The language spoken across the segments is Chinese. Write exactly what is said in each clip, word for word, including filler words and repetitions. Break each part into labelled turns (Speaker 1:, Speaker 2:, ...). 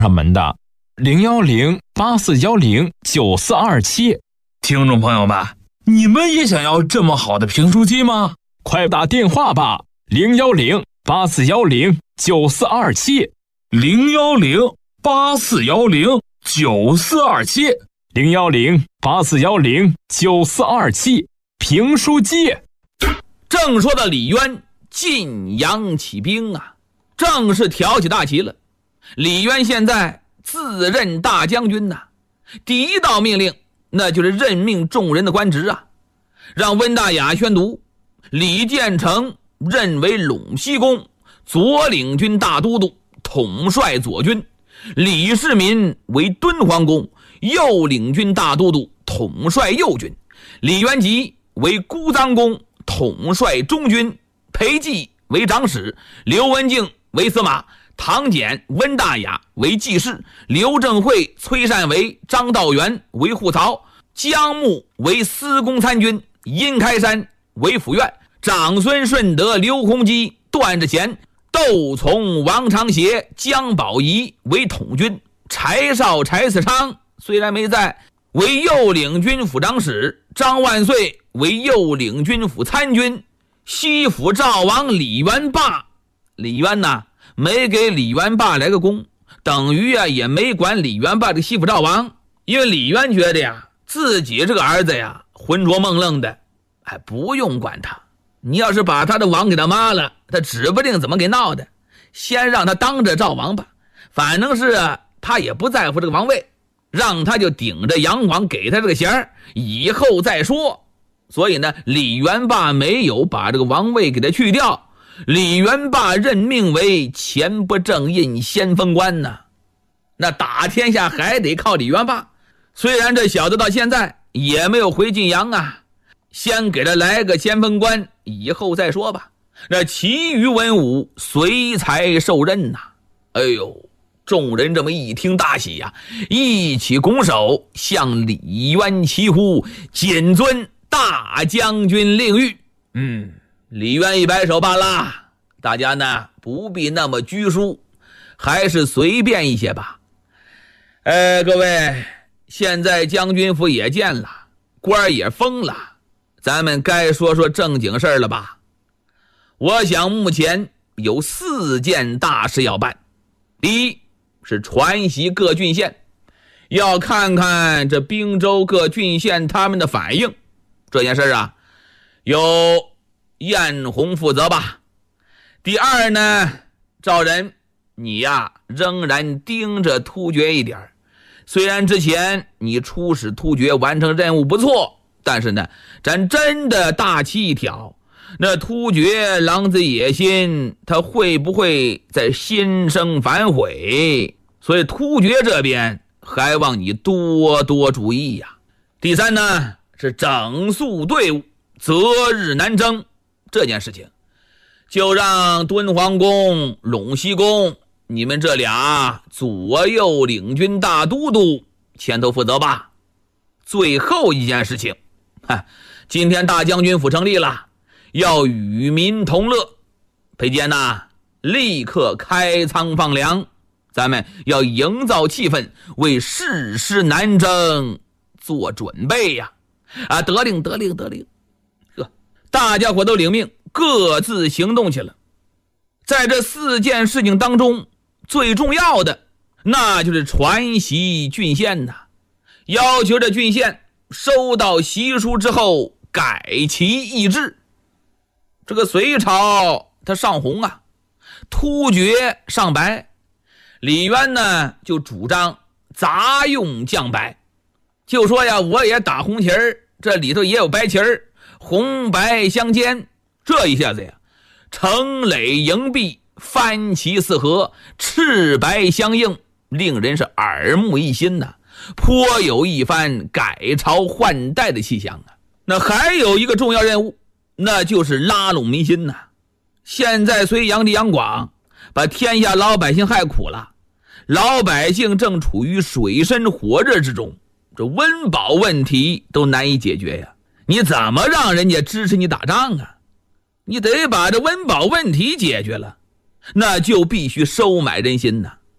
Speaker 1: 上门的零幺零八四幺零九四二七。
Speaker 2: 听众朋友们，你们也想要这么好的评书机吗？
Speaker 1: 快打电话吧，零幺零八四幺零九四二七，
Speaker 2: 零幺零八四幺零九四二七，
Speaker 1: 零幺零八四幺零九四二七，评书机。
Speaker 3: 正说的李渊晋阳起兵啊，正式挑起大旗了。李渊现在自任大将军呐、啊，第一道命令那就是任命众人的官职啊，让温大雅宣读，李建成任为陇西公，左领军大都督，统帅左军；李世民为敦煌公，右领军大都督，统帅右军；李元吉为姑臧公，统帅中军；裴寂为长史，刘文静为司马，唐简、温大雅为记事，刘正会、崔善为、张道元为护曹，姜穆为司功参军，殷开山为府院，长孙顺德、刘洪基、段志贤、窦从、王长协、姜宝仪为统军，柴绍、柴嗣昌虽然没在，为右领军府长史，张万岁为右领军府参军，西府赵王李元霸，李渊呐没给李元霸来个功，等于啊也没管李元霸的西府赵王，因为李渊觉得呀自己这个儿子呀浑浊梦愣的，还不用管他，你要是把他的王给他妈了，他指不定怎么给闹的，先让他当着赵王吧，反正是啊他也不在乎这个王位，让他就顶着杨广给他这个衔儿，以后再说。所以呢李元霸没有把这个王位给他去掉，李元霸任命为前不正印先锋官呢，那打天下还得靠李元霸。虽然这小子到现在也没有回晋阳啊，先给他来个先锋官，以后再说吧。那其余文武随才受任呐、啊。哎呦，众人这么一听大喜呀、啊，一起拱手向李渊齐呼：“谨遵大将军令谕。”嗯，李渊一摆手罢了，大家呢不必那么拘束，还是随便一些吧。哎，各位，现在将军府也建了，官也封了，咱们该说说正经事了吧？我想目前有四件大事要办。第一是传习各郡县，要看看这滨州各郡县他们的反应。这件事啊，由晏红负责吧。第二呢，赵人，你呀仍然盯着突厥一点，虽然之前你出使突厥完成任务不错，但是呢咱真的大旗一挑，那突厥狼子野心他会不会再心生反悔？所以突厥这边还望你多多注意呀。第三呢是整肃队伍，择日南征。这件事情就让敦煌公、陇西公你们这俩左右领军大都督牵头负责吧。最后一件事情，哈，今天大将军府成立了，要与民同乐，裴坚呐，立刻开仓放粮，咱们要营造气氛，为誓师南征做准备呀！啊，得令得令得令！呵，大家伙都领命，各自行动去了。在这四件事情当中，最重要的那就是传习郡县呐，要求这郡县收到习书之后改其意志。这个隋朝他上红啊，突厥上白，李渊呢就主张杂用降白，就说呀我也打红旗儿，这里头也有白旗儿，红白相间。这一下子呀，城垒营壁，翻旗四合，赤白相映，令人是耳目一新呐、啊，颇有一番改朝换代的气象啊。那还有一个重要任务，那就是拉拢民心呐、啊。现在隋炀帝杨广把天下老百姓害苦了，老百姓正处于水深火热之中，这温饱问题都难以解决呀，你怎么让人家支持你打仗啊？你得把这温饱问题解决了，那就必须收买人心呐。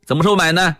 Speaker 3: 怎么收买呢？